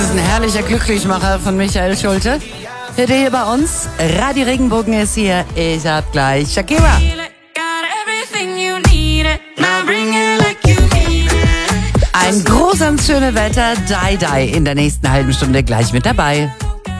ist ein herrlicher Glücklichmacher von Michael Schulte. Hört ihr hier bei uns? Radio Regenbogen ist hier. Ich hab gleich Shakira. Ein großes schönes Wetter, Die in der nächsten halben Stunde gleich mit dabei.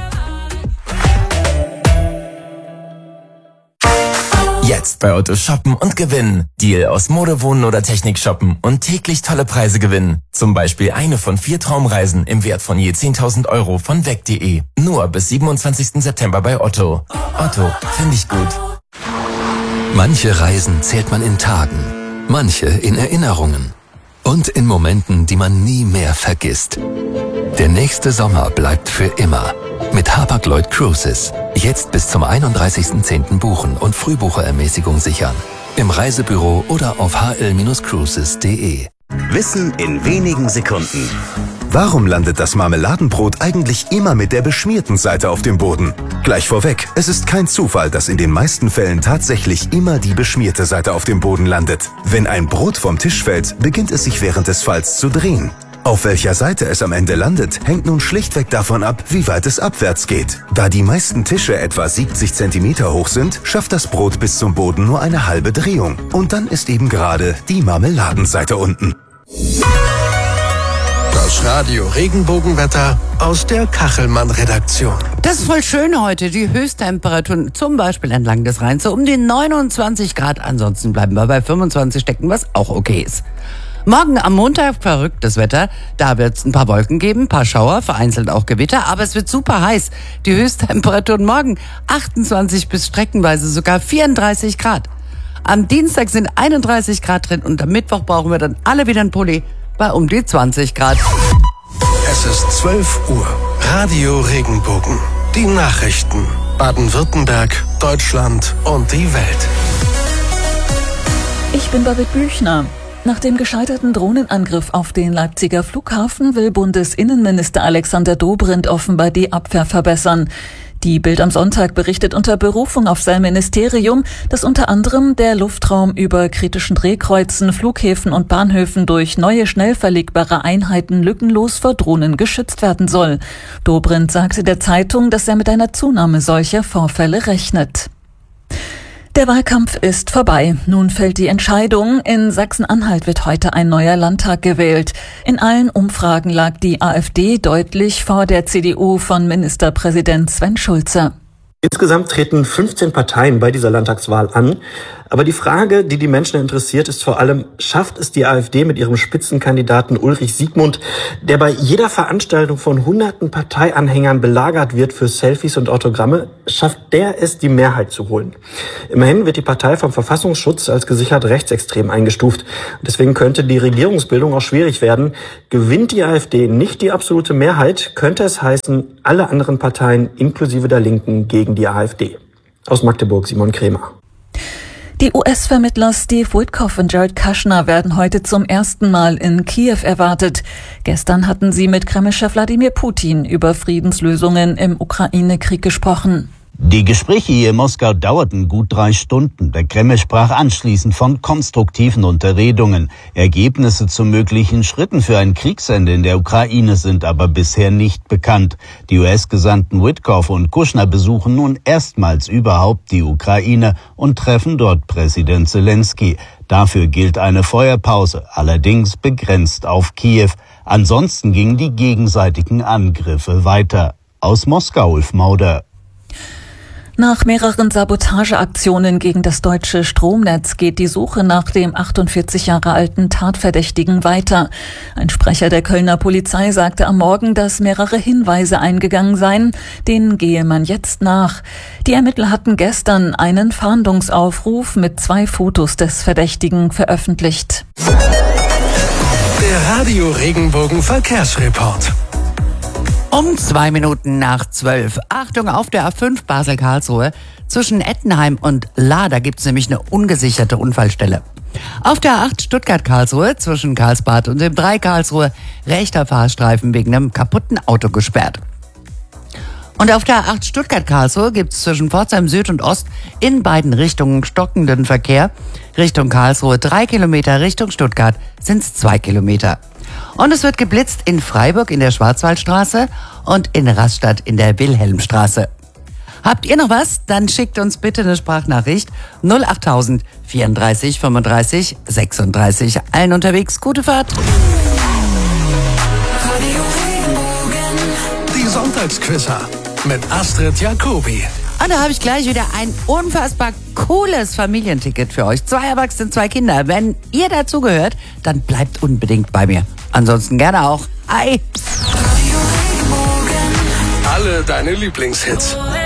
Jetzt bei Otto shoppen und gewinnen. Deal aus Mode, Wohnen oder Technik shoppen und täglich tolle Preise gewinnen. Zum Beispiel eine von 4 Traumreisen im Wert von je 10.000 Euro von weg.de. Nur bis 27. September bei Otto. Otto, finde ich gut. Manche Reisen zählt man in Tagen, manche in Erinnerungen und in Momenten, die man nie mehr vergisst. Der nächste Sommer bleibt für immer. Mit Hapag-Lloyd Cruises. Jetzt bis zum 31.10. buchen und Frühbucherermäßigung sichern. Im Reisebüro oder auf hl-cruises.de. Wissen in wenigen Sekunden. Warum landet das Marmeladenbrot eigentlich immer mit der beschmierten Seite auf dem Boden? Gleich vorweg, es ist kein Zufall, dass in den meisten Fällen tatsächlich immer die beschmierte Seite auf dem Boden landet. Wenn ein Brot vom Tisch fällt, beginnt es sich während des Falls zu drehen. Auf welcher Seite es am Ende landet, hängt nun schlichtweg davon ab, wie weit es abwärts geht. Da die meisten Tische etwa 70 cm hoch sind, schafft das Brot bis zum Boden nur eine halbe Drehung. Und dann ist eben gerade die Marmeladenseite unten. Das Radio Regenbogenwetter aus der Kachelmann-Redaktion. Das ist voll schön heute. Die Höchsttemperaturen zum Beispiel entlang des Rheins so um die 29 Grad. Ansonsten bleiben wir bei 25 stecken, was auch okay ist. Morgen am Montag verrücktes Wetter. Da wird es ein paar Wolken geben, ein paar Schauer, vereinzelt auch Gewitter. Aber es wird super heiß. Die Höchsttemperaturen morgen 28 bis streckenweise sogar 34 Grad. Am Dienstag sind 31 Grad drin und am Mittwoch brauchen wir dann alle wieder einen Pulli bei um die 20 Grad. Es ist 12 Uhr. Radio Regenbogen. Die Nachrichten. Baden-Württemberg, Deutschland und die Welt. Ich bin Birgit Büchner. Nach dem gescheiterten Drohnenangriff auf den Leipziger Flughafen will Bundesinnenminister Alexander Dobrindt offenbar die Abwehr verbessern. Die Bild am Sonntag berichtet unter Berufung auf sein Ministerium, dass unter anderem der Luftraum über kritischen Drehkreuzen, Flughäfen und Bahnhöfen durch neue schnell verlegbare Einheiten lückenlos vor Drohnen geschützt werden soll. Dobrindt sagte der Zeitung, dass er mit einer Zunahme solcher Vorfälle rechnet. Der Wahlkampf ist vorbei. Nun fällt die Entscheidung. In Sachsen-Anhalt wird heute ein neuer Landtag gewählt. In allen Umfragen lag die AfD deutlich vor der CDU von Ministerpräsident Sven Schulze. Insgesamt treten 15 Parteien bei dieser Landtagswahl an. Aber die Frage, die die Menschen interessiert, ist vor allem, schafft es die AfD mit ihrem Spitzenkandidaten Ulrich Siegmund, der bei jeder Veranstaltung von hunderten Parteianhängern belagert wird für Selfies und Autogramme, schafft der es, die Mehrheit zu holen? Immerhin wird die Partei vom Verfassungsschutz als gesichert rechtsextrem eingestuft. Deswegen könnte die Regierungsbildung auch schwierig werden. Gewinnt die AfD nicht die absolute Mehrheit, könnte es heißen, alle anderen Parteien inklusive der Linken gegen die AfD. Aus Magdeburg, Simon Krämer. Die US-Vermittler Steve Witkoff und Jared Kushner werden heute zum ersten Mal in Kiew erwartet. Gestern hatten sie mit Kreml-Chef Wladimir Putin über Friedenslösungen im Ukraine-Krieg gesprochen. Die Gespräche hier in Moskau dauerten gut 3 Stunden. Der Kreml sprach anschließend von konstruktiven Unterredungen. Ergebnisse zu möglichen Schritten für ein Kriegsende in der Ukraine sind aber bisher nicht bekannt. Die US-Gesandten Witkoff und Kushner besuchen nun erstmals überhaupt die Ukraine und treffen dort Präsident Zelensky. Dafür gilt eine Feuerpause, allerdings begrenzt auf Kiew. Ansonsten gingen die gegenseitigen Angriffe weiter. Aus Moskau, Ulf Mauder. Nach mehreren Sabotageaktionen gegen das deutsche Stromnetz geht die Suche nach dem 48 Jahre alten Tatverdächtigen weiter. Ein Sprecher der Kölner Polizei sagte am Morgen, dass mehrere Hinweise eingegangen seien. Denen gehe man jetzt nach. Die Ermittler hatten gestern einen Fahndungsaufruf mit 2 Fotos des Verdächtigen veröffentlicht. Der Radio Regenbogen Verkehrsreport. Um 2 Minuten nach 12. Achtung, auf der A5 Basel-Karlsruhe. Zwischen Ettenheim und Lahn gibt es nämlich eine ungesicherte Unfallstelle. Auf der A8 Stuttgart-Karlsruhe zwischen Karlsbad und dem 3 Karlsruhe rechter Fahrstreifen wegen einem kaputten Auto gesperrt. Und auf der A8 Stuttgart-Karlsruhe gibt es zwischen Pforzheim Süd und Ost in beiden Richtungen stockenden Verkehr. Richtung Karlsruhe 3 Kilometer, Richtung Stuttgart sind es 2 Kilometer. Und es wird geblitzt in Freiburg in der Schwarzwaldstraße und in Rastatt in der Wilhelmstraße. Habt ihr noch was? Dann schickt uns bitte eine Sprachnachricht 08000 34 35 36. Allen unterwegs, gute Fahrt. Die Sonntagsquizzer mit Astrid Jacobi. Und da habe ich gleich wieder ein unfassbar cooles Familienticket für euch. 2 Erwachsene, 2 Kinder. Wenn ihr dazugehört, dann bleibt unbedingt bei mir. Ansonsten gerne auch. Hi! Alle deine Lieblingshits.